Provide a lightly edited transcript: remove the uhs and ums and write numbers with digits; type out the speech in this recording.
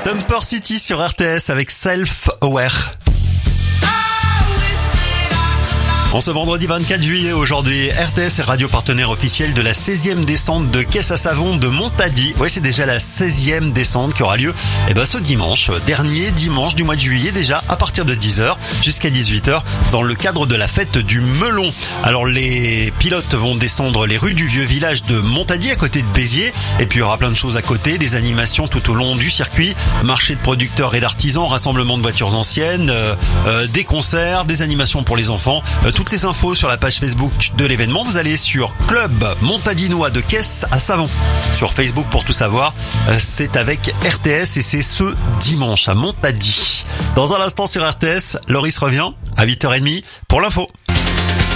Dumper City sur RTS avec Self-Aware. En ce vendredi 24 juillet, aujourd'hui, RTS est radio partenaire officiel de la 16e descente de caisse à savon de Montady. Oui, c'est déjà la 16e descente qui aura lieu ce dimanche, dernier dimanche du mois de juillet déjà, à partir de 10h jusqu'à 18h, dans le cadre de la fête du Melon. Alors les pilotes vont descendre les rues du vieux village de Montady à côté de Béziers, et puis il y aura plein de choses à côté, des animations tout au long du circuit, marché de producteurs et d'artisans, rassemblement de voitures anciennes, des concerts, des animations pour les enfants. Toutes les infos sur la page Facebook de l'événement, vous allez sur Club Montadinois de Caisse à Savon. Sur Facebook pour tout savoir, c'est avec RTS et c'est ce dimanche à Montady. Dans un instant sur RTS, Loris revient à 8h30 pour l'info.